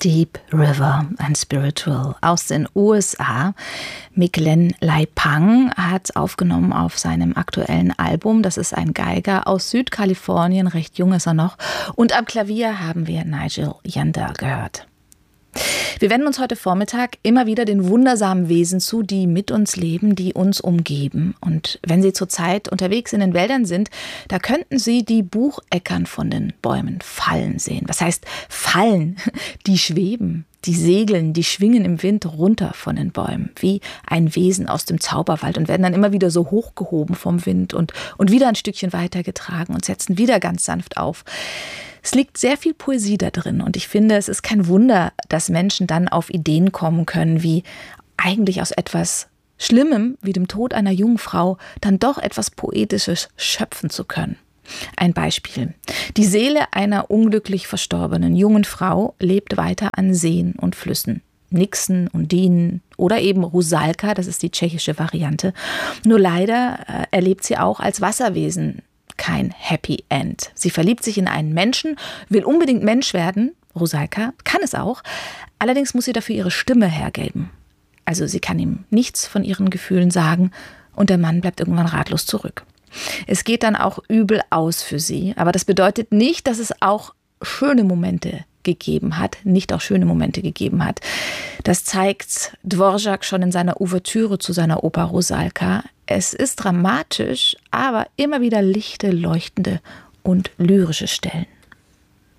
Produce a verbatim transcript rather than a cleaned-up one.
Deep River and Spiritual aus den U S A. Mik-Len Lai Pang hat aufgenommen auf seinem aktuellen Album. Das ist ein Geiger aus Südkalifornien, recht jung ist er noch. Und am Klavier haben wir Nigel Yander gehört. Wir wenden uns heute Vormittag immer wieder den wundersamen Wesen zu, die mit uns leben, die uns umgeben. Und wenn Sie zurzeit unterwegs in den Wäldern sind, da könnten Sie die Bucheckern von den Bäumen fallen sehen. Was heißt fallen? Die schweben, die segeln, die schwingen im Wind runter von den Bäumen, wie ein Wesen aus dem Zauberwald und werden dann immer wieder so hochgehoben vom Wind und, und wieder ein Stückchen weitergetragen und setzen wieder ganz sanft auf. Es liegt sehr viel Poesie da drin und ich finde, es ist kein Wunder, dass Menschen dann auf Ideen kommen können, wie eigentlich aus etwas Schlimmem, wie dem Tod einer jungen Frau, dann doch etwas Poetisches schöpfen zu können. Ein Beispiel. Die Seele einer unglücklich verstorbenen jungen Frau lebt weiter an Seen und Flüssen. Nixen, Undinen oder eben Rusalka, das ist die tschechische Variante. Nur leider äh, erlebt sie auch als Wasserwesen kein Happy End. Sie verliebt sich in einen Menschen, will unbedingt Mensch werden, Rusalka, kann es auch, allerdings muss sie dafür ihre Stimme hergeben. Also sie kann ihm nichts von ihren Gefühlen sagen und der Mann bleibt irgendwann ratlos zurück. Es geht dann auch übel aus für sie, aber das bedeutet nicht, dass es auch schöne Momente gegeben hat, nicht auch schöne Momente gegeben hat. Das zeigt Dvorak schon in seiner Ouvertüre zu seiner Oper Rusalka. Es ist dramatisch, aber immer wieder lichte, leuchtende und lyrische Stellen.